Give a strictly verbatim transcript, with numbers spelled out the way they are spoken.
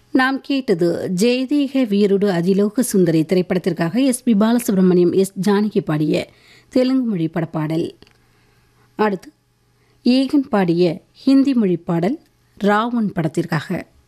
நாம் கேட்டது ஜெயதீக வீருடு அதிலோக சுந்தரி திரைப்படத்திற்காக S B Balasubramaniam S Janaki பாடிய தெலுங்கு மொழி படப்பாடல். அடுத்து ஏகன் பாடிய ஹிந்தி மொழி பாடல் ராவன் படத்திற்காக.